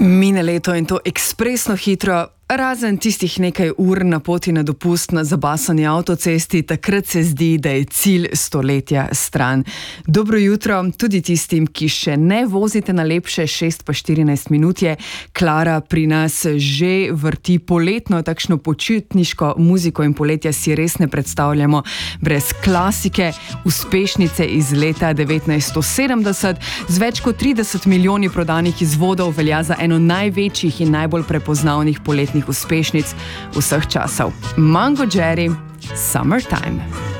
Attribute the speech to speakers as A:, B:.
A: Mine leto in to ekspresno hitro, razen tistih nekaj ur na poti na dopust na zabasani avtocesti, takrat se zdi, da je cilj stoletja stran. Dobro jutro tudi tistim, ki še ne vozite na lepše 6:14 minut je. Klara pri nas že vrti poletno, takšno počitniško muziko in poletja si res ne predstavljamo brez klasike, uspešnice iz leta 1970. Z več kot 30 milijoni prodanih izvodov velja za eno največjih in najbolj prepoznavnih poletnih uspešnic vseh časov. Mango Jerry, Summertime.